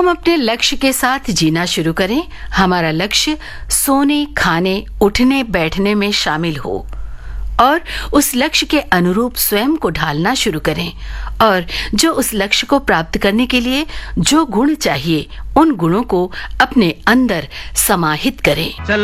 हम अपने लक्ष्य के साथ जीना शुरू करें। हमारा लक्ष्य सोने, खाने, उठने, बैठने में शामिल हो और उस लक्ष्य के अनुरूप स्वयं को ढालना शुरू करें और जो उस लक्ष्य को प्राप्त करने के लिए जो गुण चाहिए उन गुणों को अपने अंदर समाहित करें।